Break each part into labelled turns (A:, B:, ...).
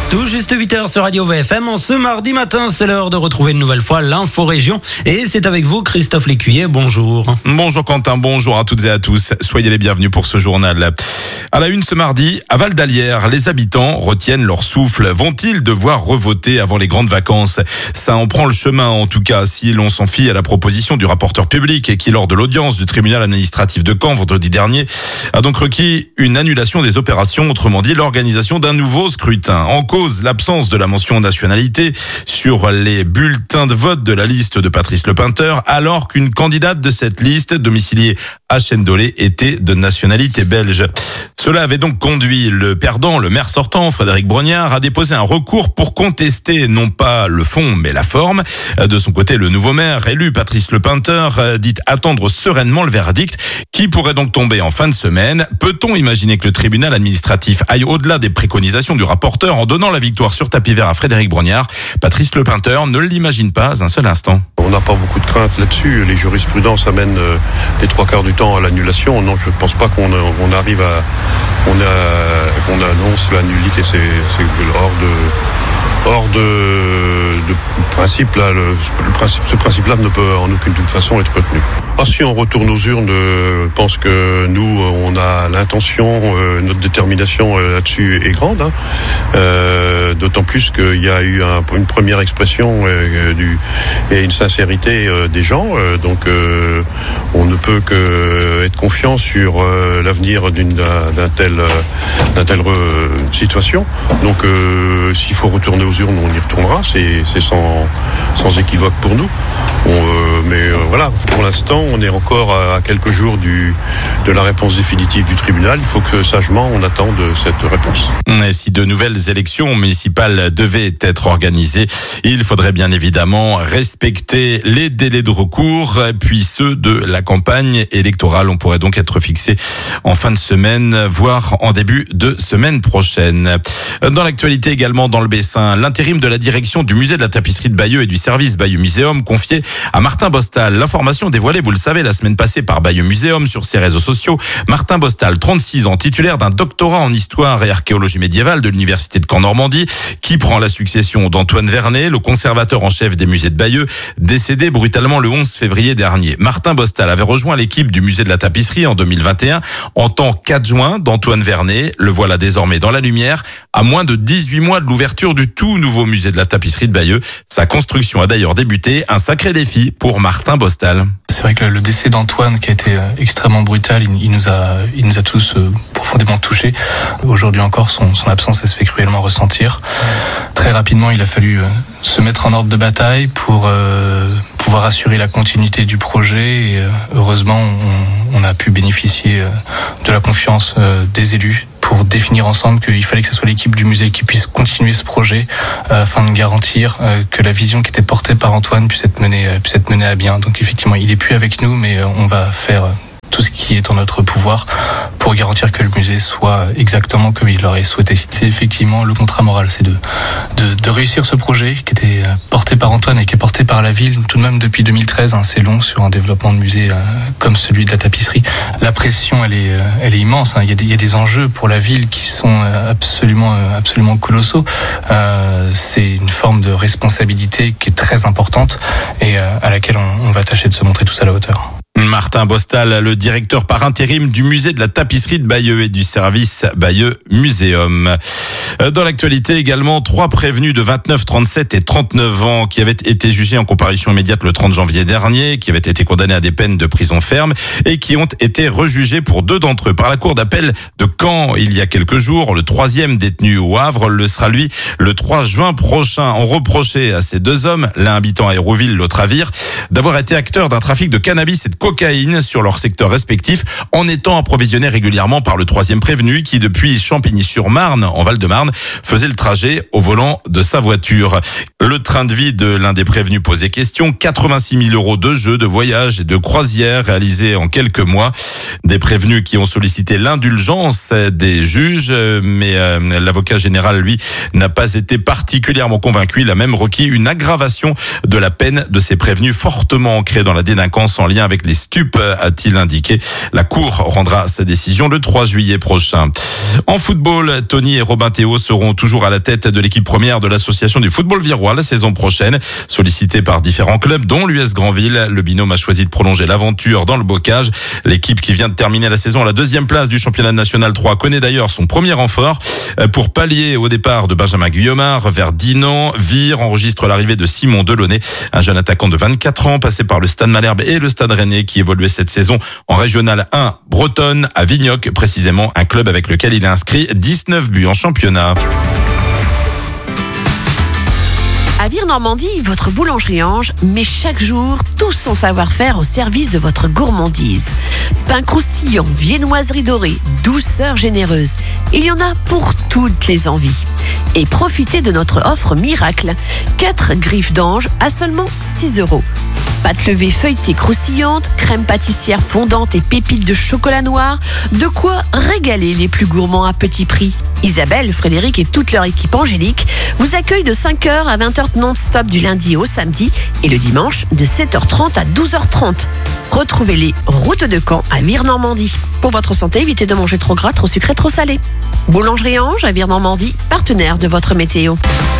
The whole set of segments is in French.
A: Tout juste 8h sur Radio VFM. En ce mardi matin, c'est l'heure de retrouver une nouvelle fois l'info région. Et c'est avec vous, Christophe Lécuyer. Bonjour.
B: Bonjour Quentin, bonjour à toutes et à tous. Soyez les bienvenus pour ce journal. À la une ce mardi, à Val d'Alière, les habitants retiennent leur souffle. Vont-ils devoir revoter avant les grandes vacances? Ça en prend le chemin, en tout cas, si l'on s'en fie à la proposition du rapporteur public et qui, lors de l'audience du tribunal administratif de Caen vendredi dernier, a donc requis une annulation des opérations, autrement dit l'organisation d'un nouveau scrutin. En cause, l'absence de la mention nationalité sur les bulletins de vote de la liste de Patrice Lepeinteur, alors qu'une candidate de cette liste, domiciliée à Chêne-Dolé, était de nationalité belge. Cela avait donc conduit le perdant, le maire sortant, Frédéric Brognard, à déposer un recours pour contester non pas le fond, mais la forme. De son côté, le nouveau maire élu, Patrice Lepeinteur, dit attendre sereinement le verdict qui pourrait donc tomber en fin de semaine. Peut-on imaginer que le tribunal administratif aille au-delà des préconisations du rapporteur en donnant la victoire sur tapis vert à Frédéric Brognard? Patrice Lepeinteur ne l'imagine pas un seul instant.
C: On n'a pas beaucoup de crainte là-dessus. Les jurisprudences amènent les trois quarts du temps à l'annulation. Non, je ne pense pas qu'on arrive à... qu'on annonce la nullité. C'est hors de principe là. Ce principe-là ne peut en aucune façon être retenu. Si on retourne aux urnes, je pense que nous, on a l'intention, notre détermination là-dessus est grande. D'autant plus qu'il y a eu une première expression et une sincérité des gens. Donc, on ne peut que être confiant sur l'avenir d'une telle situation. Donc, s'il faut retourner aux urnes, on y retournera. C'est sans équivoque pour nous. Mais voilà, pour l'instant, on est encore à quelques jours de la réponse définitive du tribunal. Il faut que sagement on attende cette réponse.
B: Et si de nouvelles élections municipales devaient être organisées, il faudrait bien évidemment respecter les délais de recours, puis ceux de la campagne électorale. On pourrait donc être fixé en fin de semaine, voire en début de semaine prochaine. Dans l'actualité également dans le Bessin, l'intérim de la direction du musée de la tapisserie de Bayeux et du service Bayeux Muséum confié à Martin Bostal. L'information dévoilée, vous le savez, la semaine passée par Bayeux Muséum sur ses réseaux sociaux. Martin Bostal, 36 ans, titulaire d'un doctorat en histoire et archéologie médiévale de l'université de Caen-Normandie, qui prend la succession d'Antoine Vernet, le conservateur en chef des musées de Bayeux, décédé brutalement le 11 février dernier. Martin Bostal avait rejoint l'équipe du musée de la tapisserie en 2021 en tant qu'adjoint d'Antoine Vernet. Le voilà désormais dans la lumière, à moins de 18 mois de l'ouverture du tout nouveau musée de la tapisserie de Bayeux. Sa construction a d'ailleurs débuté, un sacré défi pour Martin Bostal.
D: C'est vrai que le décès d'Antoine, qui a été extrêmement brutal, il nous a tous profondément touchés. Aujourd'hui encore, son absence, elle se fait cruellement ressentir. Très rapidement, il a fallu se mettre en ordre de bataille pour pouvoir assurer la continuité du projet. Et heureusement, on a pu bénéficier de la confiance des élus pour définir ensemble qu'il fallait que ce soit l'équipe du musée qui puisse continuer ce projet afin de garantir que la vision qui était portée par Antoine puisse être menée à bien. Donc effectivement, il est plus avec nous, mais on va faire tout ce qui est en notre pouvoir pour garantir que le musée soit exactement comme il l'aurait souhaité. C'est effectivement le contrat moral, c'est de réussir ce projet qui était porté par Antoine et qui est porté par la ville tout de même depuis 2013. C'est long sur un développement de musée comme celui de la tapisserie. La pression, elle est immense. Il y a des enjeux pour la ville qui sont absolument colossaux. C'est une forme de responsabilité qui est très importante et à laquelle on va tâcher de se montrer tous à la hauteur.
B: Martin Bostal, le directeur par intérim du musée de la tapisserie de Bayeux et du service Bayeux Muséum. Dans l'actualité également, 3 prévenus de 29, 37 et 39 ans qui avaient été jugés en comparution immédiate le 30 janvier dernier, qui avaient été condamnés à des peines de prison ferme et qui ont été rejugés pour 2 d'entre eux par la cour d'appel de Caen il y a quelques jours. Le 3e détenu au Havre le sera lui le 3 juin prochain. On reprochait à ces 2 hommes, l'un habitant à Hérouville, l'autre à Vire, d'avoir été acteurs d'un trafic de cannabis et de cocaïne sur leurs secteurs respectifs en étant approvisionnés régulièrement par le 3e prévenu qui, depuis Champigny-sur-Marne, en Val-de-Marne, faisait le trajet au volant de sa voiture. Le train de vie de l'un des prévenus posait question. 86 000 € de jeux, de voyages et de croisières réalisés en quelques mois. Des prévenus qui ont sollicité l'indulgence des juges, mais l'avocat général, lui, n'a pas été particulièrement convaincu. Il a même requis une aggravation de la peine de ces prévenus fortement ancrés dans la délinquance en lien avec les stupes, a-t-il indiqué. La Cour rendra sa décision le 3 juillet prochain. En football, Tony et Robin Théos Thibault seront toujours à la tête de l'équipe première de l'association du football virois la saison prochaine. Sollicité par différents clubs, dont l'US Granville, le binôme a choisi de prolonger l'aventure dans le bocage. L'équipe qui vient de terminer la saison à la 2e place du championnat national 3 connaît d'ailleurs son premier renfort. Pour pallier au départ de Benjamin Guillaumard vers Dinan, Vire enregistre l'arrivée de Simon Delaunay, un jeune attaquant de 24 ans passé par le Stade Malherbe et le Stade Rennais qui évoluait cette saison en Régional 1 bretonne à Vignoc, précisément un club avec lequel il a inscrit 19 buts en championnat.
E: À Vire-Normandie, votre boulangerie Ange met chaque jour tout son savoir-faire au service de votre gourmandise. Pain croustillant, viennoiserie dorée, douceur généreuse. Il y en a pour toutes les envies. Et profitez de notre offre miracle. 4 griffes d'ange à seulement 6 €. Pâte levée feuilletée croustillante, crème pâtissière fondante et pépites de chocolat noir. De quoi régaler les plus gourmands à petit prix. Isabelle, Frédéric et toute leur équipe angélique vous accueillent de 5h à 20h non-stop du lundi au samedi et le dimanche de 7h30 à 12h30. Retrouvez-les route de Caen à Vire-Normandie. Pour votre santé, évitez de manger trop gras, trop sucré, trop salé. Boulangerie Ange à Vire-Normandie, partenaire de votre météo.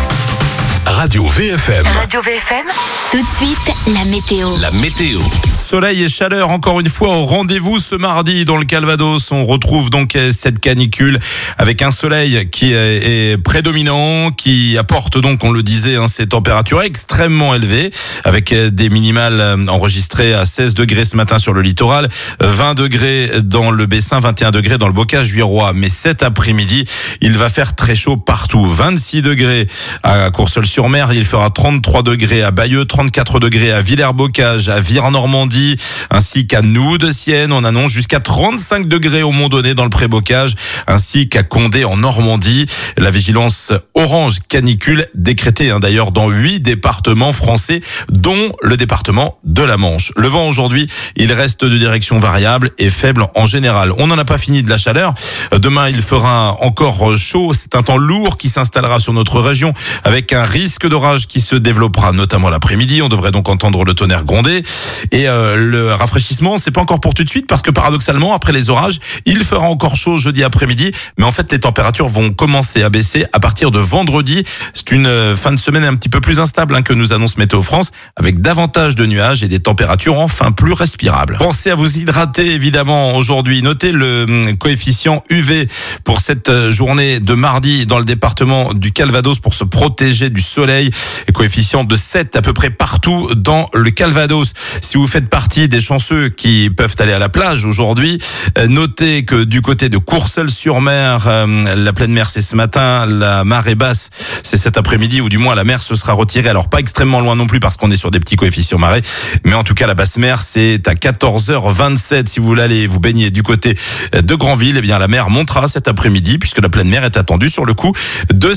F: Radio VFM.
G: Radio VFM. Tout de suite, la météo.
F: La météo.
B: Soleil et chaleur encore une fois au rendez-vous ce mardi dans le Calvados. On retrouve donc cette canicule avec un soleil qui est prédominant, qui apporte donc, on le disait, ces températures extrêmement élevées avec des minimales enregistrées à 16 degrés ce matin sur le littoral, 20 degrés dans le Bessin, 21 degrés dans le Bocage virois. Mais cet après-midi, il va faire très chaud partout. 26 degrés à Courseulles-sur-Mer, il fera 33 degrés à Bayeux, 34 degrés à Villers-Bocage, à Vire-Normandie, ainsi qu'à Noue-de-Sienne. On annonce jusqu'à 35 degrés au Mont-Donné dans le Pré-Bocage, ainsi qu'à Condé en Normandie. La vigilance orange canicule décrétée d'ailleurs dans 8 départements français, dont le département de la Manche. Le vent aujourd'hui, il reste de direction variable et faible en général. On n'en a pas fini de la chaleur. Demain, il fera encore chaud. C'est un temps lourd qui s'installera sur notre région avec un risque d'orage qui se développera notamment l'après-midi. On devrait donc entendre le tonnerre gronder. Et le rafraîchissement, c'est pas encore pour tout de suite parce que paradoxalement, après les orages, il fera encore chaud jeudi après-midi. Mais en fait, les températures vont commencer à baisser à partir de vendredi. C'est une fin de semaine un petit peu plus instable que nous annonce Météo France, avec davantage de nuages et des températures enfin plus respirables. Pensez à vous hydrater évidemment aujourd'hui. Notez le coefficient UV pour cette journée de mardi dans le département du Calvados pour se protéger du soleil. Et coefficient de 7 à peu près partout dans le Calvados. Si vous faites partie des chanceux qui peuvent aller à la plage aujourd'hui, notez que du côté de Courseulles-sur-Mer, la pleine mer c'est ce matin, la marée basse c'est cet après-midi, ou du moins la mer se sera retirée. Alors pas extrêmement loin non plus parce qu'on est sur des petits coefficients marée, mais en tout cas la basse mer c'est à 14h27. Si vous voulez aller vous baigner du côté de Granville, eh bien la mer montera cet après-midi puisque la pleine mer est attendue sur le coup de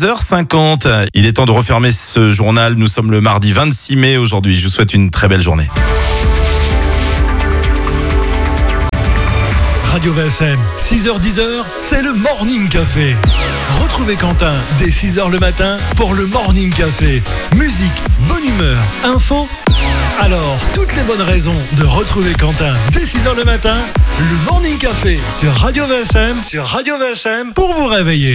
B: 16h50. Il est temps de refermer ce journal. Nous sommes le mardi 26 mai aujourd'hui. Je vous souhaite une très belle journée.
H: Radio VFM, 6h-10h, c'est le Morning Café. Retrouvez Quentin dès 6h le matin pour le Morning Café. Musique, bonne humeur, info. Alors, toutes les bonnes raisons de retrouver Quentin dès 6h le matin, le Morning Café sur Radio VFM, pour vous réveiller.